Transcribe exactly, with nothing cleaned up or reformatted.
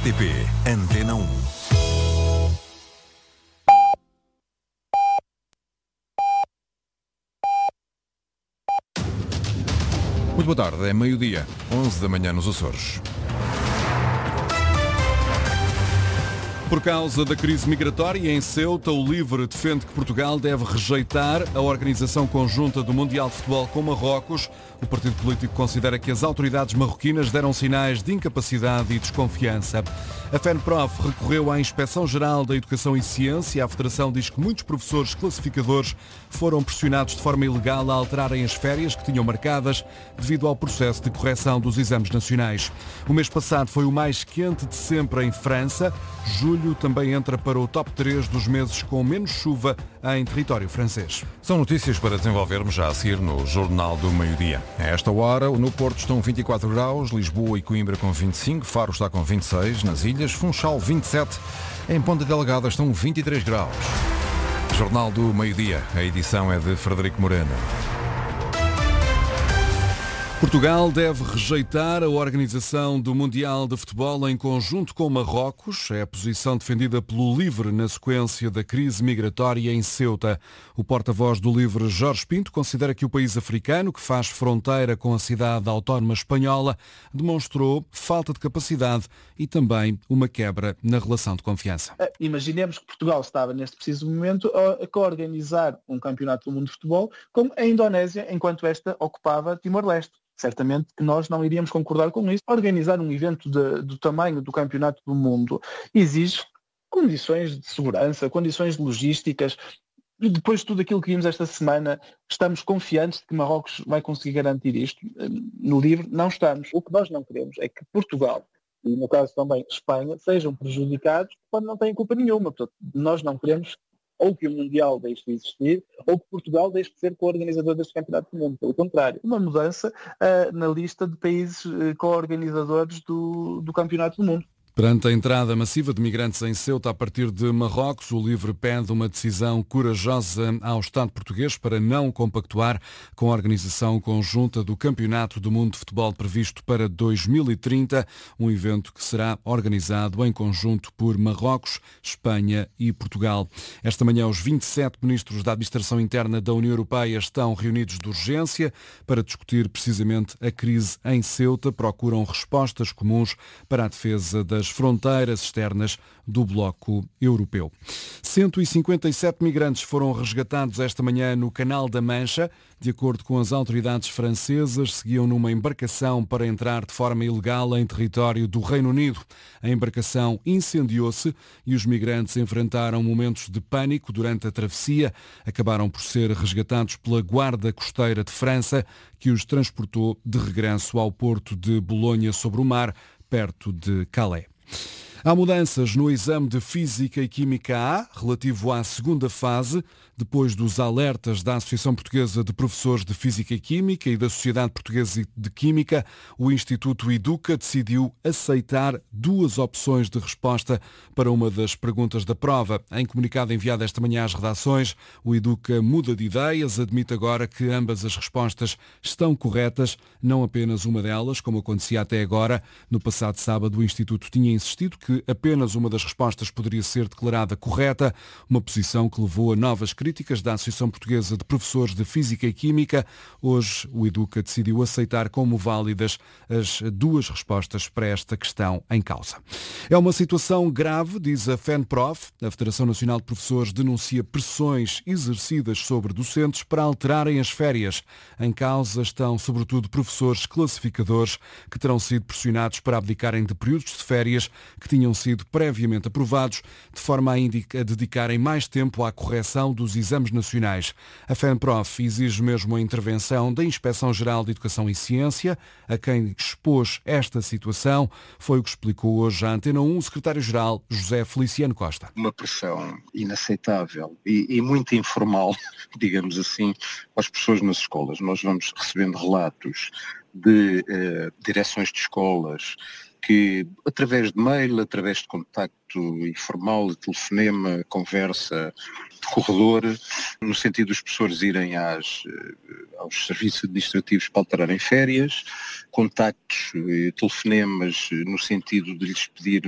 R T P Antena um. Muito boa tarde, é meio-dia, onze da manhã nos Açores. Por causa da crise migratória em Ceuta, o LIVRE defende que Portugal deve rejeitar a organização conjunta do Mundial de Futebol com Marrocos. O partido político considera que as autoridades marroquinas deram sinais de incapacidade e desconfiança. A FENPROF recorreu à Inspeção-Geral da Educação e Ciência. A Federação diz que muitos professores classificadores foram pressionados de forma ilegal a alterarem as férias que tinham marcadas devido ao processo de correção dos exames nacionais. O mês passado foi o mais quente de sempre em França. Julho também entra para o top três dos meses com menos chuva em território francês. São notícias para desenvolvermos já a seguir no Jornal do Meio-Dia. A esta hora, no Porto estão vinte e quatro graus, Lisboa e Coimbra com vinte e cinco, Faro está com vinte e seis, nas Ilhas, Funchal vinte e sete, em Ponta Delgada estão vinte e três graus. Jornal do Meio-Dia, a edição é de Frederico Moreno. Portugal deve rejeitar a organização do Mundial de Futebol em conjunto com Marrocos. É a posição defendida pelo LIVRE na sequência da crise migratória em Ceuta. O porta-voz do LIVRE, Jorge Pinto, considera que o país africano, que faz fronteira com a cidade autónoma espanhola, demonstrou falta de capacidade e também uma quebra na relação de confiança. Imaginemos que Portugal estava neste preciso momento a co-organizar um campeonato do mundo de futebol com a Indonésia, enquanto esta ocupava Timor-Leste. Certamente que nós não iríamos concordar com isso. Organizar um evento de, do tamanho do Campeonato do Mundo exige condições de segurança, condições logísticas. E depois de tudo aquilo que vimos esta semana, estamos confiantes de que Marrocos vai conseguir garantir isto? No LIVRE não estamos. O que nós não queremos é que Portugal, e no caso também Espanha, sejam prejudicados quando não têm culpa nenhuma. Portanto, nós não queremos ou que o Mundial deixe de existir, ou que Portugal deixe de ser co-organizador deste Campeonato do Mundo. Pelo contrário, uma mudança uh, na lista de países uh, co-organizadores do, do Campeonato do Mundo. Perante a entrada massiva de migrantes em Ceuta a partir de Marrocos, o LIVRE pede uma decisão corajosa ao Estado português para não compactuar com a organização conjunta do Campeonato do Mundo de Futebol previsto para dois mil e trinta, um evento que será organizado em conjunto por Marrocos, Espanha e Portugal. Esta manhã, os vinte e sete ministros da Administração Interna da União Europeia estão reunidos de urgência para discutir precisamente a crise em Ceuta. Procuram respostas comuns para a defesa das fronteiras externas do bloco europeu. cento e cinquenta e sete migrantes foram resgatados esta manhã no Canal da Mancha. De acordo com as autoridades francesas, seguiam numa embarcação para entrar de forma ilegal em território do Reino Unido. A embarcação incendiou-se e os migrantes enfrentaram momentos de pânico durante a travessia. Acabaram por ser resgatados pela Guarda Costeira de França, que os transportou de regresso ao porto de Bolonha sobre o mar, perto de Calais. Há mudanças no exame de Física e Química A, relativo à segunda fase, depois dos alertas da Associação Portuguesa de Professores de Física e Química e da Sociedade Portuguesa de Química. O Instituto Educa decidiu aceitar duas opções de resposta para uma das perguntas da prova. Em comunicado enviado esta manhã às redações, o Educa muda de ideias, admite agora que ambas as respostas estão corretas, não apenas uma delas, como acontecia até agora. No passado sábado, o Instituto tinha insistido que que apenas uma das respostas poderia ser declarada correta, uma posição que levou a novas críticas da Associação Portuguesa de Professores de Física e Química. Hoje, o Educa decidiu aceitar como válidas as duas respostas para esta questão em causa. É uma situação grave, diz a FENPROF. A Federação Nacional de Professores denuncia pressões exercidas sobre docentes para alterarem as férias. Em causa estão, sobretudo, professores classificadores que terão sido pressionados para abdicarem de períodos de férias que tinham tinham sido previamente aprovados, de forma a, indica, a dedicarem mais tempo à correção dos exames nacionais. A FENPROF exige mesmo a intervenção da Inspeção-Geral de Educação e Ciência, a quem expôs esta situação. Foi o que explicou hoje à Antena um o secretário-geral José Feliciano Costa. Uma pressão inaceitável e, e muito informal, digamos assim, às pessoas nas escolas. Nós vamos recebendo relatos de eh, direções de escolas que, através de mail, através de contacto informal, de telefonema, conversa, de corredor, no sentido dos professores irem às, aos serviços administrativos para alterarem férias, contactos, telefonemas no sentido de lhes pedir